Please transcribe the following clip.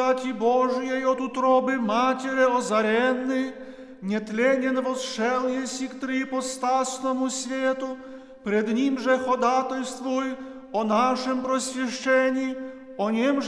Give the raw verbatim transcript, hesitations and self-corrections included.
благодати Божией от утробы Матери озаренный, нетленен восшел еси к триипостасному свету, пред Ним же ходатайствуй о нашем просвящении, о Нем же